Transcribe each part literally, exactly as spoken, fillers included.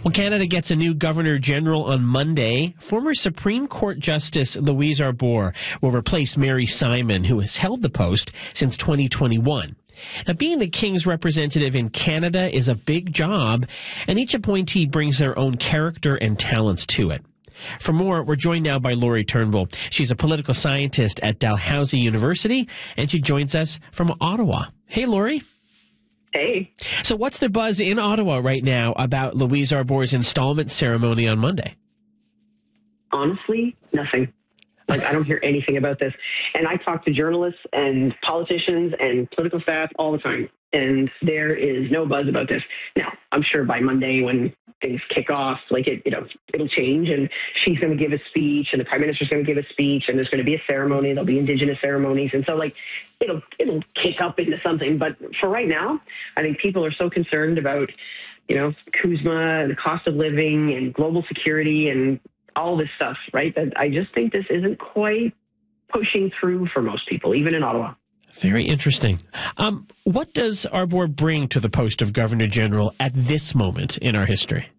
Well, Canada gets a new Governor General on Monday. Former Supreme Court Justice Louise Arbour will replace Mary Simon, who has held the post since twenty twenty-one. Now, being the King's representative in Canada is a big job, and each appointee brings their own character and talents to it. For more, we're joined now by Lori Turnbull. She's a political scientist at Dalhousie University, and she joins us from Ottawa. Hey, Lori. Hey. So what's the buzz in Ottawa right now about Louise Arbour's installment ceremony on Monday? Honestly, nothing. Like, I don't hear anything about this. And I talk to journalists and politicians and political staff all the time, and there is no buzz about this. Now, I'm sure by Monday when things kick off, like, it, you know, it'll change, and she's going to give a speech, and the Prime Minister's going to give a speech, and there's going to be a ceremony. There'll be Indigenous ceremonies. And so, like, it'll it'll kick up into something. But for right now, I think people are so concerned about, you know, CUSMA and the cost of living and global security and all this stuff, right, that I just think this isn't quite pushing through for most people, even in Ottawa. Very interesting. Um, what does Arbour bring to the post of Governor General at this moment in our history?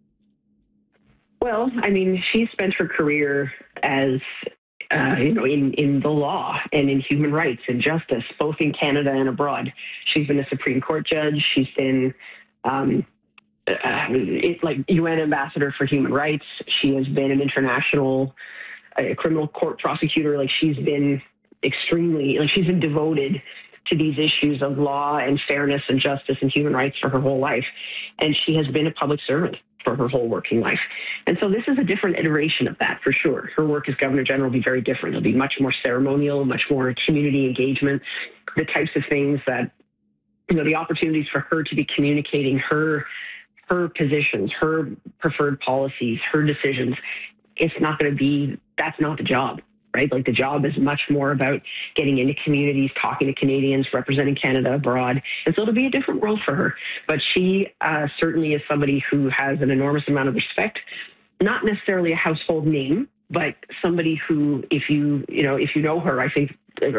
Well, I mean, she spent her career as, uh, you know, in, in the law and in human rights and justice, both in Canada and abroad. She's been a Supreme Court judge. She's been um, uh, it, like U N ambassador for human rights. She has been an international uh, criminal court prosecutor. Like, she's been extremely, like, she's been devoted to these issues of law and fairness and justice and human rights for her whole life. And she has been a public servant for her whole working life. And so this is a different iteration of that, for sure. Her work as Governor General will be very different. It'll be much more ceremonial, much more community engagement, the types of things that, you know, the opportunities for her to be communicating her her positions, her preferred policies, her decisions. It's not going to be, that's not the job, right? Like, the job is much more about getting into communities, talking to Canadians, representing Canada abroad. And so it'll be a different role for her. But she uh, certainly is somebody who has an enormous amount of respect, not necessarily a household name, but somebody who, if you, you know, if you know her, I think